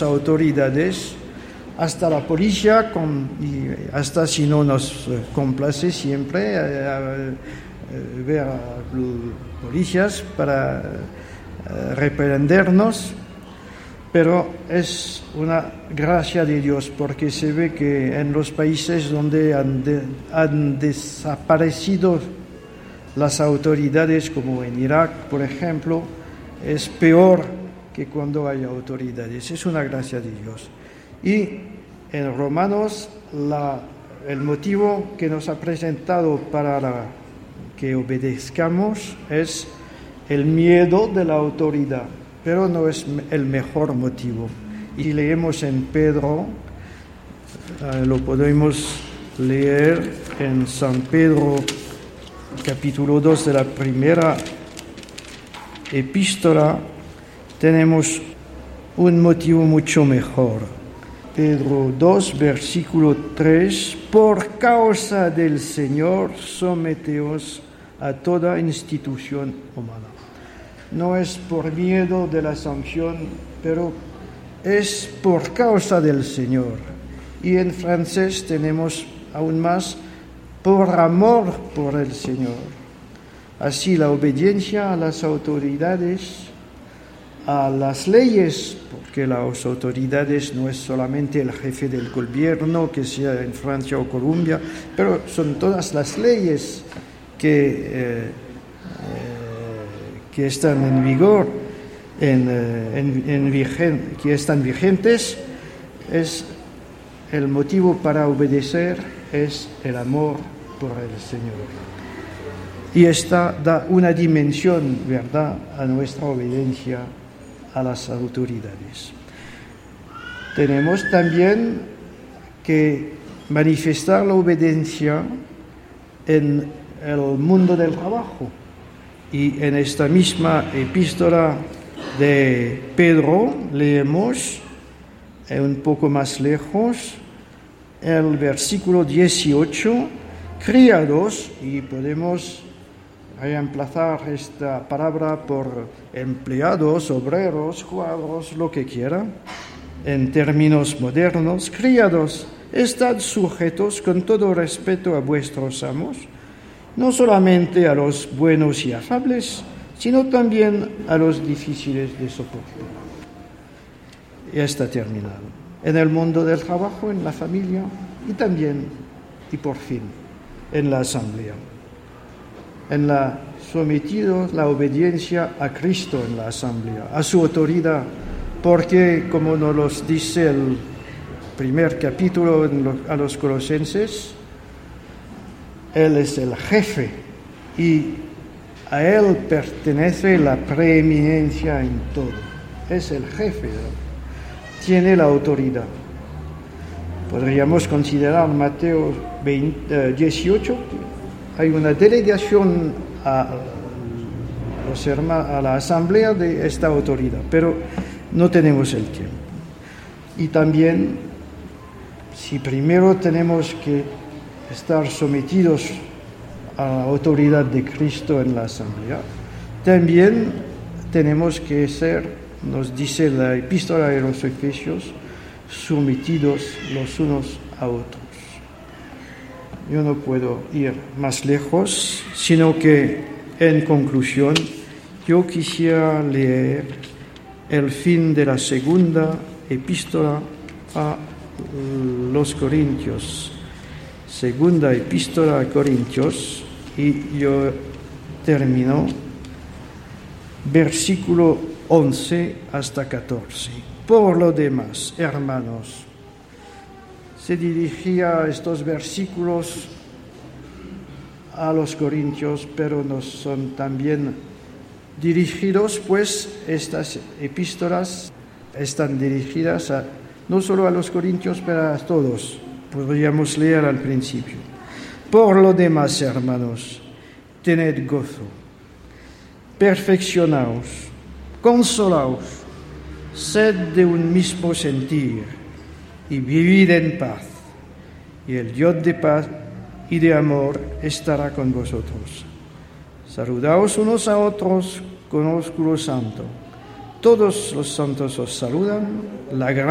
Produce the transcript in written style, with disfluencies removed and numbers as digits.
autoridades, hasta la policía, y hasta si no nos complace siempre ver a los policías para reprendernos, pero es una gracia de Dios, porque se ve que en los países donde han desaparecido las autoridades, como en Irak, por ejemplo, es peor que cuando hay autoridades. Es una gracia de Dios. Y en Romanos, el motivo que nos ha presentado para que obedezcamos es el miedo de la autoridad, pero no es el mejor motivo. Y leemos en Pedro, lo podemos leer en San Pedro, capítulo 2 de la primera epístola, tenemos un motivo mucho mejor. Pedro 2, versículo 3, por causa del Señor, someteos a toda institución humana. No es por miedo de la sanción, pero es por causa del Señor. Y en francés tenemos aún más, por amor por el Señor. Así la obediencia a las autoridades, a las leyes, porque las autoridades no es solamente el jefe del gobierno, que sea en Francia o Colombia, pero son todas las leyes que están en vigor, que están vigentes. Es el motivo para obedecer, es el amor por el Señor. Y esta da una dimensión, ¿verdad?, a nuestra obediencia a las autoridades. Tenemos también que manifestar la obediencia en el mundo del trabajo. Y en esta misma epístola de Pedro leemos un poco más lejos el versículo 18, criados, y podemos reemplazar esta palabra por empleados, obreros, cuadros, lo que quiera, en términos modernos. Criados, estad sujetos con todo respeto a vuestros amos, no solamente a los buenos y afables, sino también a los difíciles de soportar. Ya está terminado. En el mundo del trabajo, en la familia y también, y por fin, en la asamblea. Sometidos la obediencia a Cristo en la asamblea, a su autoridad, porque, como nos lo dice el primer capítulo a los Colosenses, Él es el jefe y a Él pertenece la preeminencia en todo. Es el jefe, tiene la autoridad. Podríamos considerar Mateo 18, hay una delegación a la asamblea de esta autoridad, pero no tenemos el tiempo. Y también, si primero tenemos que estar sometidos a la autoridad de Cristo en la asamblea, también tenemos que ser, nos dice la epístola de los Efesios, sometidos los unos a otros. Yo no puedo ir más lejos, sino que, en conclusión, yo quisiera leer el fin de la segunda epístola a los Corintios. Segunda epístola a Corintios, y yo termino versículo 11 hasta 14. Por lo demás, hermanos, se dirigía estos versículos a los corintios, pero nos son también dirigidos, pues estas epístolas están dirigidas no solo a los corintios, pero a todos. Podríamos leer al principio. Por lo demás, hermanos, tened gozo, perfeccionaos, consolaos, sed de un mismo sentir y vivid en paz. Y el Dios de paz y de amor estará con vosotros. Saludaos unos a otros con ósculo santo. Todos los santos os saludan. La